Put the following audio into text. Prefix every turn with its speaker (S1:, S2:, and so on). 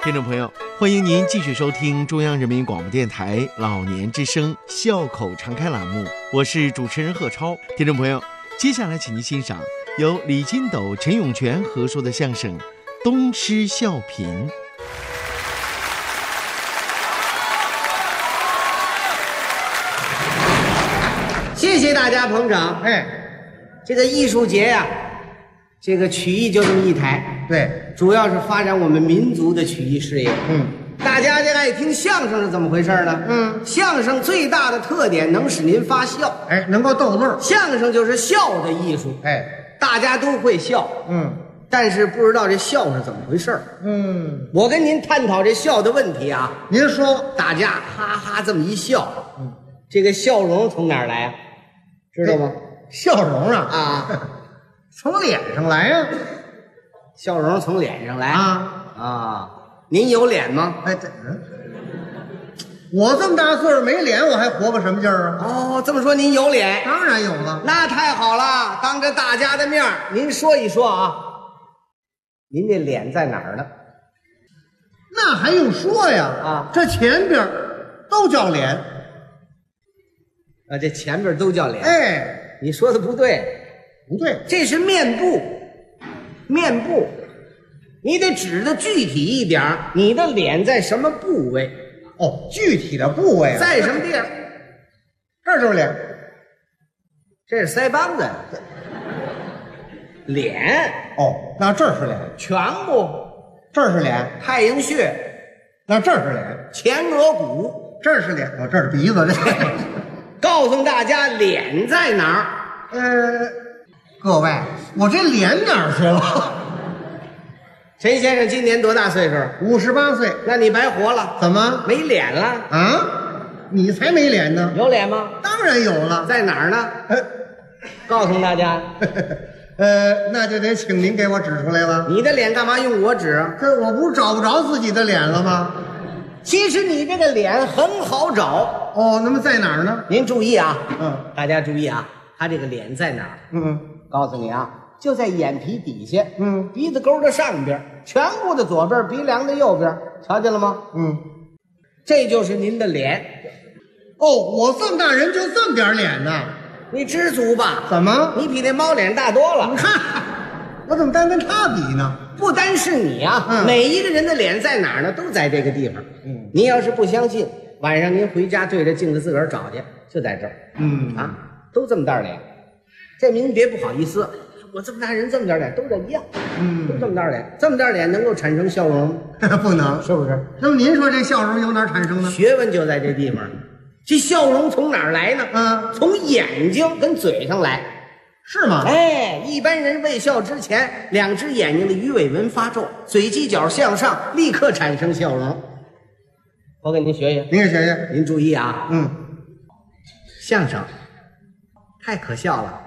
S1: 听众朋友，欢迎您继续收听中央人民广播电台老年之声笑口常开栏目，我是主持人贺超。听众朋友，接下来请您欣赏由李金斗、陈永泉合说的相声《东施效颦》。
S2: 谢谢大家捧场。这个艺术节呀，这个曲艺就这么一台，
S3: 对，
S2: 主要是发展我们民族的曲艺事业。大家这爱听相声是怎么回事呢？相声最大的特点能使您发笑，
S3: 能够逗乐。
S2: 相声就是笑的艺术，大家都会笑，但是不知道这笑是怎么回事。我跟您探讨这笑的问题啊。
S3: 您说，
S2: 大家哈哈这么一笑，这个笑容从哪儿来啊？知道吗？
S3: 笑容啊，从脸上来呀。
S2: 笑容从脸上来啊。您有脸吗？
S3: 我这么大岁数没脸，我还活个什么劲儿啊？
S2: 哦，这么说您有脸？
S3: 当然有了。
S2: 那太好了，当着大家的面您说一说啊，您这脸在哪儿呢？
S3: 那还用说呀？这前边都叫脸。
S2: 这前边都叫脸。你说的不对，
S3: 不对，
S2: 这是面部。面部，你得指的具体一点，你的脸在什么部位？
S3: 具体的部位
S2: 在什么地儿？
S3: 这就是脸，
S2: 这是腮帮子。脸
S3: 那这是脸。
S2: 颧骨，
S3: 这是脸。
S2: 太阳穴，
S3: 那这是脸。
S2: 前额骨，
S3: 这是脸。这是鼻子。
S2: 告诉大家脸在哪
S3: 儿？各位，我这脸哪儿去了？
S2: 陈先生今年多大岁数
S3: ？58岁。
S2: 那你白活了。
S3: 怎么
S2: 没脸了
S3: 啊？你才没脸呢。
S2: 有脸吗？
S3: 当然有了。
S2: 在哪儿呢？告诉大家。
S3: 那就得请您给我指出来了。
S2: 你的脸干嘛用我指啊？
S3: 这我不是找不着自己的脸了吗？
S2: 其实你这个脸很好找。
S3: 那么在哪儿呢？
S2: 您注意啊，大家注意啊，他这个脸在哪儿？告诉你啊，就在眼皮底下，鼻子沟的上边，颧骨的左边，鼻梁的右边，瞧见了吗？这就是您的脸。
S3: 我这么大人就这么点脸呢？
S2: 你知足吧？
S3: 怎么？
S2: 你比那猫脸大多了。
S3: 我怎么单跟他比呢？
S2: 不单是你啊，每一个人的脸在哪儿呢？都在这个地方。您要是不相信，晚上您回家对着镜子自个儿找去，就在这儿。都这么大脸。这您别不好意思，我这么大人这么点脸，都这一样。都这么大脸，这么大脸能够产生笑容？
S3: 不能，
S2: 是不是？
S3: 那么您说这笑容由哪儿产生呢？
S2: 学问就在这地方。这笑容从哪儿来呢？从眼睛跟嘴上来。
S3: 是吗？
S2: 一般人微笑之前，两只眼睛的鱼尾纹发皱，嘴犄角向上，立刻产生笑容。我给您学学。
S3: 您给学学。
S2: 您注意啊。相声太可笑了。